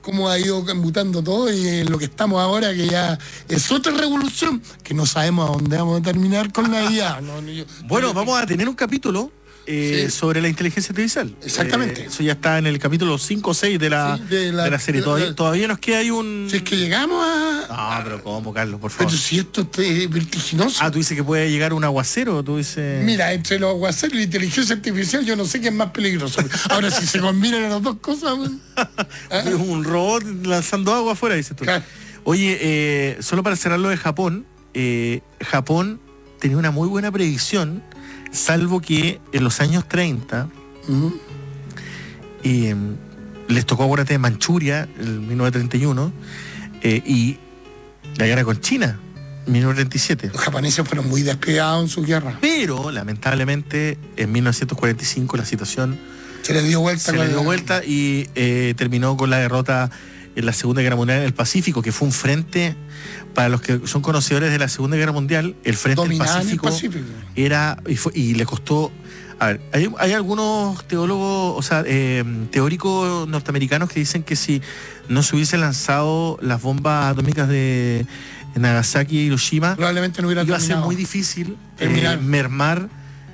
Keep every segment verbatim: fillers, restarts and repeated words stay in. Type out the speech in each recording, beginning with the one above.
cómo ha ido mutando todo y en lo que estamos ahora, que ya es otra revolución, que no sabemos a dónde vamos a terminar con la I A. No, no, yo, bueno, yo, vamos a tener un capítulo eh, sí. sobre la inteligencia artificial. Exactamente. Eh, eso ya está en el capítulo cinco o seis de la, sí, de la, de la serie. De, todavía, de, todavía nos queda ahí un... Si es que llegamos a... No, pero ¿cómo, Carlos? Por favor. Pero si esto es vertiginoso. Ah, tú dices que puede llegar un aguacero, tú dices... Mira, entre los aguaceros y la inteligencia artificial yo no sé qué es más peligroso. Ahora, si se combinan las dos cosas... ¿eh? Un robot lanzando agua afuera, dices tú. Claro. Oye, eh, solo para cerrar lo de Japón, eh, Japón tenía una muy buena predicción, salvo que en los años treinta uh-huh. eh, les tocó, acuérdate, de Manchuria, en mil novecientos treinta y uno, eh, y la guerra con China, mil novecientos treinta y siete. Los japoneses fueron muy despiadados en su guerra. Pero, lamentablemente, en mil novecientos cuarenta y cinco la situación se le dio vuelta. Se le dio la... vuelta y eh, terminó con la derrota en la Segunda Guerra Mundial en el Pacífico, que fue un frente, para los que son conocedores de la Segunda Guerra Mundial, el frente del Pacífico, Pacífico era, y, fue, y le costó, a ver, hay, hay algunos teólogos, o sea, eh, teóricos norteamericanos que dicen que si no se hubiesen lanzado las bombas atómicas de Nagasaki y Hiroshima, probablemente no hubiera iba terminado. a ser muy difícil eh, mermar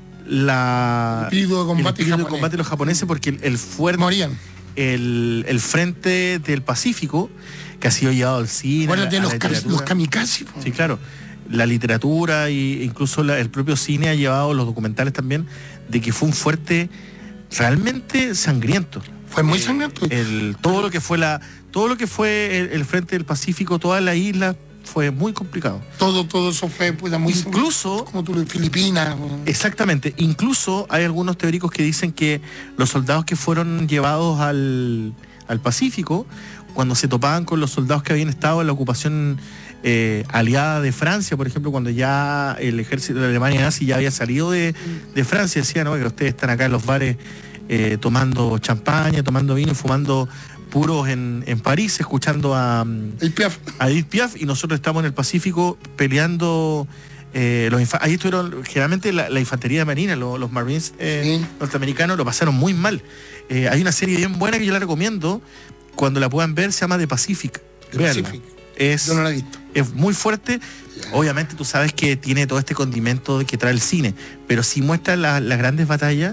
la, el espíritu de combate, el espíritu de, combate de los japoneses, porque el, el fuerte... Morían. El, el frente del Pacífico, que ha sido llevado al cine. Bueno, de los, los kamikaze. Po. Sí, claro. La literatura e incluso la, el propio cine ha llevado, los documentales también, de que fue un fuerte realmente sangriento. Fue muy sangriento. El, el, todo lo que fue la, todo lo que fue el, el frente del Pacífico, toda la isla, fue muy complicado. Todo, todo eso fue pues, muy incluso como tú, Filipinas. Exactamente. Incluso hay algunos teóricos que dicen que los soldados que fueron llevados al, al Pacífico, cuando se topaban con los soldados que habían estado en la ocupación eh, aliada de Francia, por ejemplo, cuando ya el ejército de Alemania nazi ya había salido de, de Francia, decían, ¿no?, que ustedes están acá en los bares eh, tomando champaña, tomando vino y fumando puros en, en París, escuchando a, a Edith Piaf, y nosotros estamos en el Pacífico peleando. Eh, los ahí estuvieron generalmente la, la infantería de marina, los, los Marines eh, sí. norteamericanos lo pasaron muy mal. Eh, hay una serie bien buena que yo la recomiendo, cuando la puedan ver, se llama The Pacific. Veanla. Es, yo no la he visto. Es muy fuerte. Yeah. Obviamente tú sabes que tiene todo este condimento que trae el cine, pero sí muestra la, las grandes batallas.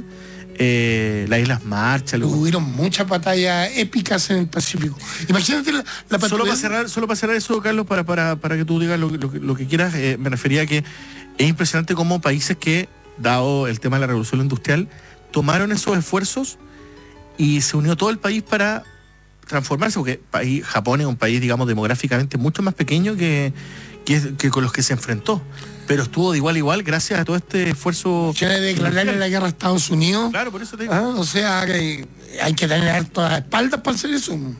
Eh, las Islas Marshall. Hubieron muchas batallas épicas en el Pacífico. Imagínate la, la solo para cerrar Solo para cerrar eso, Carlos, para, para, para que tú digas lo, lo, lo que quieras, eh, me refería a que es impresionante cómo países que, dado el tema de la revolución industrial, tomaron esos esfuerzos y se unió todo el país para transformarse, porque país, Japón es un país, digamos, demográficamente mucho más pequeño que, que, que con los que se enfrentó. Pero estuvo de igual a igual gracias a todo este esfuerzo. Quiere declararle la guerra a Estados Unidos. Claro, por eso te digo. Ah, o sea, que hay que tener todas las espaldas para hacer eso. Mm.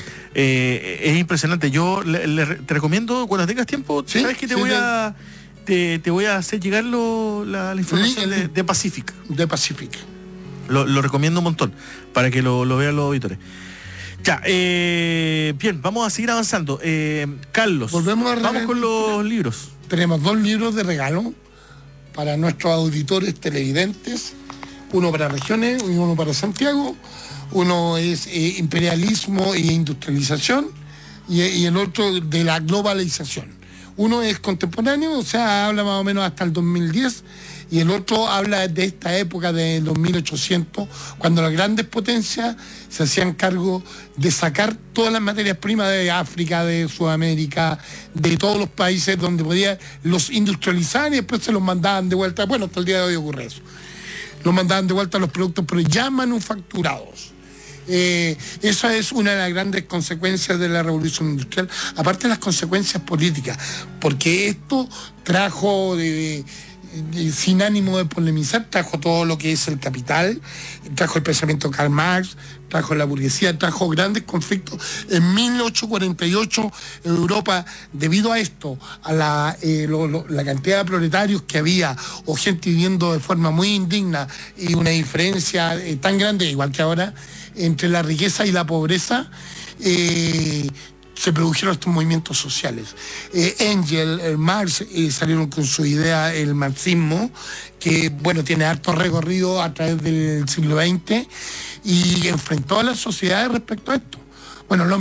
Eh, es impresionante. Yo le, le, te recomiendo, cuando tengas tiempo, ¿sí? ¿Sabes que te sí, voy a te, te voy a hacer llegar lo, la, la información de, de Pacific? De Pacific. Lo, lo recomiendo un montón, para que lo, lo vean los auditores. Ya, eh, bien, vamos a seguir avanzando. Eh, Carlos, Volvemos a vamos con los libros. Tenemos dos libros de regalo para nuestros auditores televidentes, uno para regiones y uno para Santiago. Uno es eh, imperialismo e industrialización y, y el otro de la globalización. Uno es contemporáneo, o sea, habla más o menos hasta el dos mil diez, y el otro habla de esta época de los mil ochocientos, cuando las grandes potencias se hacían cargo de sacar todas las materias primas de África, de Sudamérica, de todos los países donde podían, los industrializar y después se los mandaban de vuelta. Bueno, hasta el día de hoy ocurre eso. Los mandaban de vuelta a los productos, pero ya manufacturados. Eh, esa es una de las grandes consecuencias de la revolución industrial, aparte de las consecuencias políticas, porque esto trajo de... sin ánimo de polemizar, trajo todo lo que es el capital, trajo el pensamiento de Karl Marx, trajo la burguesía, trajo grandes conflictos. En mil ochocientos cuarenta y ocho Europa, debido a esto, a la, eh, lo, lo, la cantidad de proletarios que había, o gente viviendo de forma muy indigna, y una diferencia eh, tan grande, igual que ahora, entre la riqueza y la pobreza, eh, se produjeron estos movimientos sociales. Eh, Engels, eh, Marx eh, salieron con su idea, el marxismo, que bueno, tiene harto recorrido a través del siglo veinte y enfrentó a las sociedades respecto a esto. Bueno, lo